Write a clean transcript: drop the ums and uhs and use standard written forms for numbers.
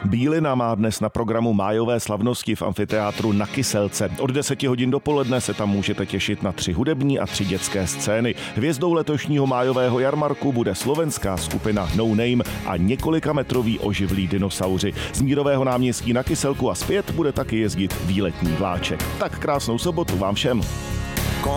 Bílina má dnes na programu májové slavnosti v amfiteátru na Kyselce. Od 10 hodin dopoledne se tam můžete těšit na 3 hudební a 3 dětské scény. Hvězdou letošního májového jarmarku bude slovenská skupina No Name a několikametrový oživlí dinosauři. Z Mírového náměstí na Kyselku a zpět bude taky jezdit výletní vláček. Tak krásnou sobotu vám všem.